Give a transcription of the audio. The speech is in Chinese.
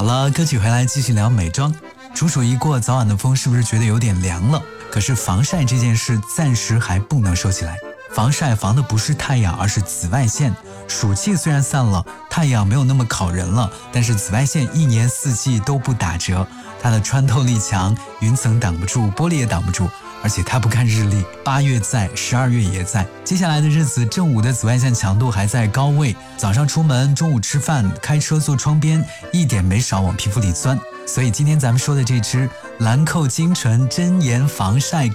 好了，歌曲回来继续聊美妆。处暑一过，早晚的风是不是觉得有点凉了？可是防晒这件事暂时还不能收起来。防晒防的不是太阳，而是紫外线。暑气虽然散了，太阳没有那么烤人了，但是紫外线一年四季都不打折。它的穿透力强，云层挡不住，玻璃也挡不住，而且它不看日历，8月在，12月也在。接下来的日子，正午的紫外线强度还在高位，早上出门，中午吃饭，开车坐窗边，一点没少往皮肤里钻。所以今天咱们说的这支兰蔻精纯真颜防晒